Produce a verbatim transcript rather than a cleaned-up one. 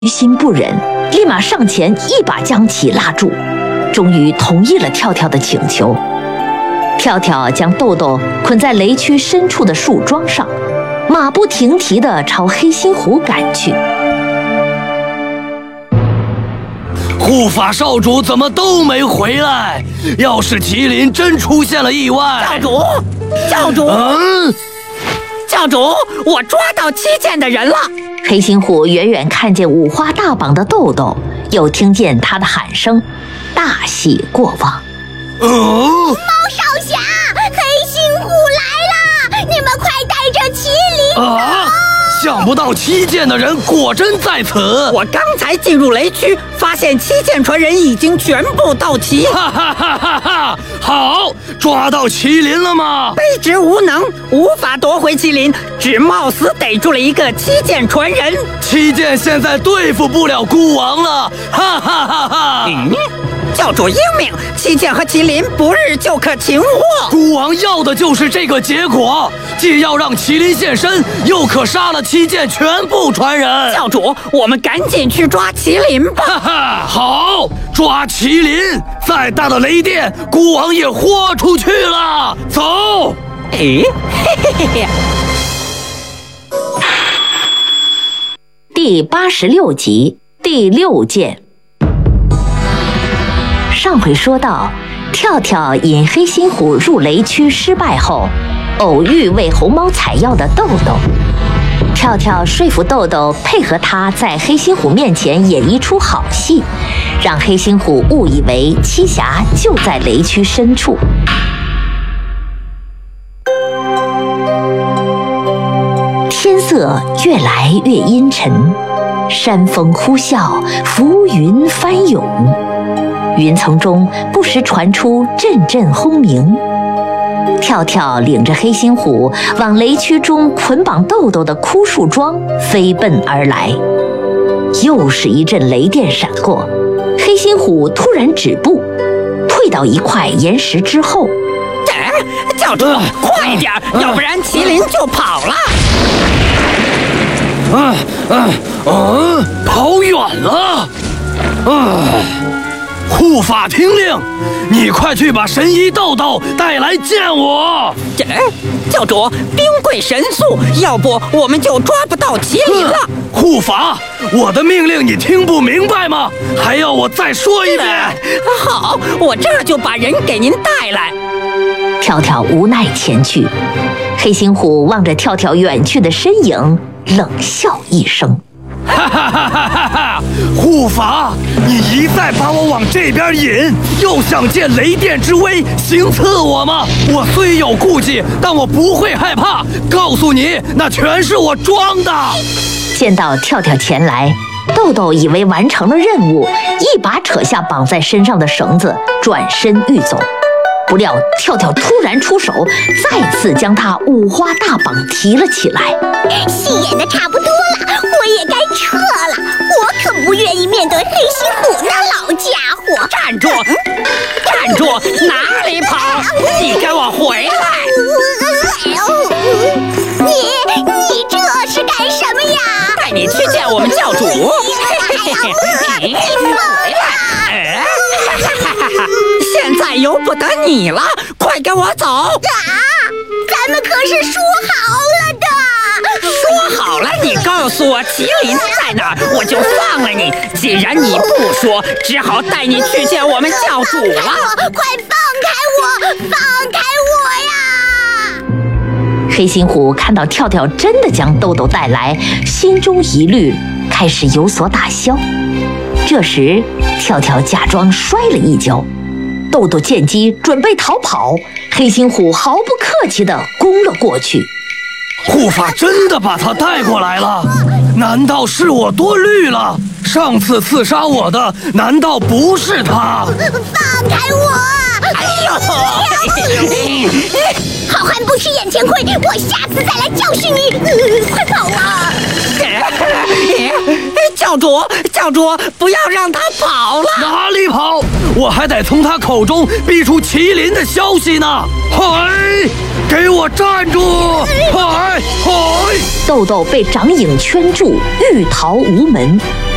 于心不忍，立马上前一把将其拉住，终于同意了跳跳的请求。跳跳将豆豆捆在雷区深处的树桩上，马不停蹄地朝黑心湖赶去。 护法少主怎么都没回来？要是麒麟真出现了意外， 教主，教主， 嗯， 教主，我抓到七剑的人了。 黑心虎远远看见五花大绑的豆豆，又听见他的喊声，大喜过望。 哦， 猫少侠，黑心虎来了，你们快带着麒麟啊！想不到七剑的人果真在此。 我刚才进入雷区，发现七剑传人已经全部到齐。 哈哈哈哈哈！好，抓到麒麟了吗？ 卑职无能，无法夺回麒麟，只冒死逮住了一个七剑传人。 七剑现在对付不了孤王了，哈哈哈哈！ 嗯，教主英明，七剑和麒麟不日就可擒获。 孤王要的就是这个结果，既要让麒麟现身，又可杀了七剑全部传人。 教主，我们赶紧去抓麒麟吧！ 哈哈，好，抓麒麟！再大的雷电，孤王也豁出去了。走！ 哎，嘿嘿嘿嘿。 第八十六集第六剑。上回说到，跳跳引黑心虎入雷区失败后，偶遇为红猫采药的豆豆。跳跳说服豆豆配合他在黑心虎面前演一出好戏，让黑心虎误以为七侠就在雷区深处。天色越来越阴沉，山风呼啸，浮云翻涌，云层中不时传出阵阵轰鸣。跳跳领着黑心虎往雷区中捆绑豆豆的枯树桩飞奔而来。又是一阵雷电闪过，黑心虎突然止步，退到一块岩石之后。 哎，教主，快点，要不然麒麟就跑了。 啊啊啊！跑远了！啊！护法听令，你快去把神医豆豆带来见我。 这教主，兵贵神速，要不我们就抓不到麒麟了。 护法，我的命令你听不明白吗？还要我再说一遍？ 好，我这就把人给您带来。 跳跳无奈前去，黑心虎望着跳跳远去的身影，冷笑一声。 哈哈哈哈哈哈！护法，你一再把我往这边引，又想借雷电之威行刺我吗？我虽有顾忌，但我不会害怕。告诉你，那全是我装的。 见到跳跳前来，豆豆以为完成了任务，一把扯下绑在身上的绳子，转身欲走。不料跳跳突然出手，再次将他五花大绑提了起来。 戏演的差不多了，我也该撤了。我可不愿意面对黑心虎那老家伙。 站住！站住！哪里跑？你给我回来！ 你你这是干什么呀？ 带你去见我们教主。 你疯了！ 现在由不得你了，快跟我走！啊， 咱们可是说好了的。 说好了，你告诉我麒麟在哪儿，我就放了你。既然你不说，只好带你去见我们教主了。 快放开我！放开我呀！ 黑心虎看到跳跳真的将豆豆带来，心中疑虑开始有所打消。这时，跳跳假装摔了一跤，豆豆见机准备逃跑，黑心虎毫不客气地攻了过去。 护法真的把他带过来了？难道是我多虑了？上次刺杀我的难道不是他？ 放开我！ 哎呦！ 好汉不吃眼前亏，我下次再来教训你。呃、快跑啊！ 教主，教主，不要让他跑了！ 哪里跑？我还得从他口中逼出麒麟的消息呢！嗨，给我站住！嗨嗨！ 豆豆被掌影圈住，欲逃无门。